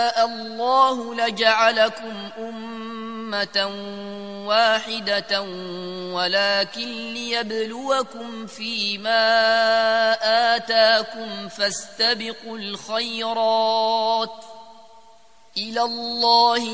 الله لجعلكم أمة واحدة ولكن ليبلوكم فيما آتاكم فاستبقوا الخيرات إلى الله